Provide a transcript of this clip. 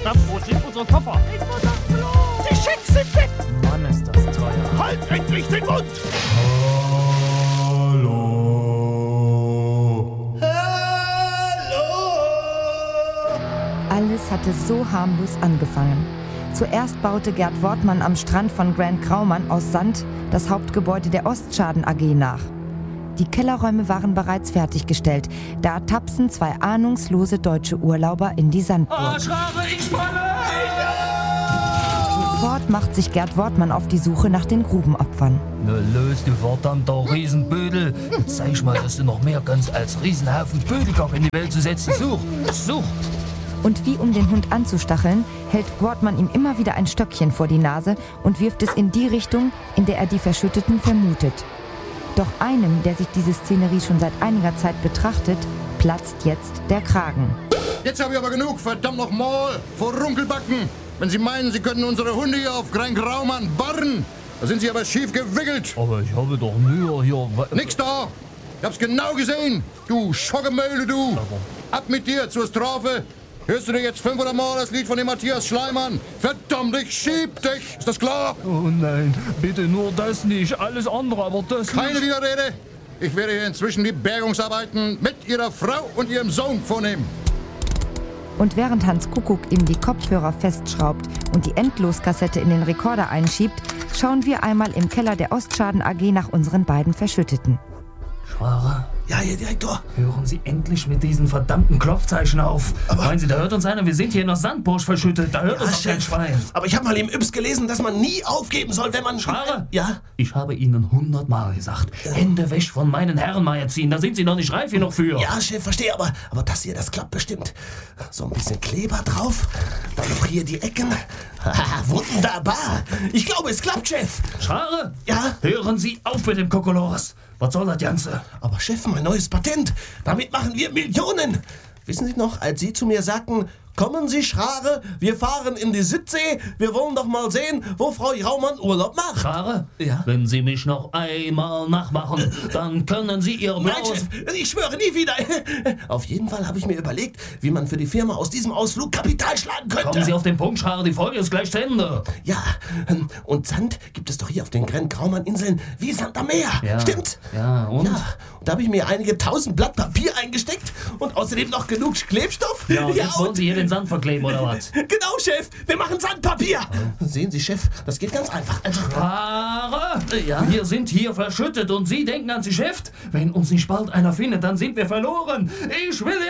Na, wo sind unsere Koffer? Ich muss aufs Klo. Die Schicks sind weg. Mann, ist das teuer. Halt endlich den Mund. Hallo. Alles hatte so harmlos angefangen. Zuerst baute Gerd Wortmann am Strand von Grand Graumann aus Sand das Hauptgebäude der Ostschaden AG nach. Die Kellerräume waren bereits fertiggestellt. Da tapsen zwei ahnungslose deutsche Urlauber in die Sandburg. Schraube, ich falle! Sofort macht sich Gerd Wortmann auf die Suche nach den Grubenopfern. Na los, du verdammter Riesenbödel. Jetzt zeig ich mal, dass du noch mehr kannst, als Riesenhaufen Bödelkopf in die Welt zu setzen. Such! Und wie um den Hund anzustacheln, hält Wortmann ihm immer wieder ein Stöckchen vor die Nase und wirft es in die Richtung, in der er die Verschütteten vermutet. Doch einem, der sich diese Szenerie schon seit einiger Zeit betrachtet, platzt jetzt der Kragen. Jetzt habe ich aber genug, verdammt nochmal, vor Runkelbacken. Wenn Sie meinen, Sie können unsere Hunde hier auf Grand Graumann barren, da sind Sie aber schief gewickelt. Aber ich habe doch nur hier... Nix da. Ich hab's genau gesehen. Du Schoggemeule, du. Ab mit dir zur Strafe. Hörst du dir jetzt 500 Mal das Lied von dem Matthias Schleimann? Verdammt, ich schieb dich. Ist das klar? Oh nein, bitte nur das nicht. Alles andere, aber das Keine nicht. Widerrede. Ich werde hier inzwischen die Bergungsarbeiten mit Ihrer Frau und Ihrem Sohn vornehmen. Und während Hans Kuckuck ihm die Kopfhörer festschraubt und die Endloskassette in den Rekorder einschiebt, schauen wir einmal im Keller der Ostschaden AG nach unseren beiden Verschütteten. Schware, Ja, Herr Direktor. hören Sie endlich mit diesen verdammten Klopfzeichen auf. Meinen Sie, da hört uns einer, wir sind hier in der Sandburg verschüttet. Da hört uns doch kein Schwein. Aber ich habe mal im Yps gelesen, dass man nie aufgeben soll, wenn man... Schware? Ja? Ich habe Ihnen 100-mal gesagt, Hände weg von meinen Herren mal erziehen. Da sind Sie noch nicht reif genug für. Ja, Chef, verstehe, aber das hier, das klappt bestimmt. So ein bisschen Kleber drauf, dann noch hier die Ecken. Haha, wunderbar. Ich glaube, es klappt, Chef. Schware? Ja? Hören Sie auf mit dem Kokolores. Was soll das Ganze? Aber Chef, mein neues Patent. Damit machen wir Millionen. Wissen Sie noch, als Sie zu mir sagten, kommen Sie, Schrare, wir fahren in die Südsee, wir wollen doch mal sehen, wo Frau Jaumann Urlaub macht. Schware? Ja? Wenn Sie mich noch einmal nachmachen, dann können Sie Ihr Nein, blaues... Chef, ich schwöre nie wieder. Auf jeden Fall habe ich mir überlegt, wie man für die Firma aus diesem Ausflug Kapital schlagen könnte. Kommen Sie auf den Punkt, Schware, die Folge ist gleich zu Ende. Ja, und Sand gibt es doch hier auf den Grand Graumann-Inseln wie Sand am Meer. Ja. Stimmt's? Ja, und? Ja, und da habe ich mir einige 1000 Blatt Papier eingesteckt und außerdem noch genug Klebstoff. Ja, und jetzt wollen Sie hier den Sand verkleben, oder was? Genau, Chef, wir machen Sandpapier. Sehen Sie, Chef, das geht ganz einfach. Also, Schware? Ja? Wir sind hier verschüttet und Sie denken ans Geschäft? Wenn uns nicht bald einer findet, dann sind wir verloren. Ich will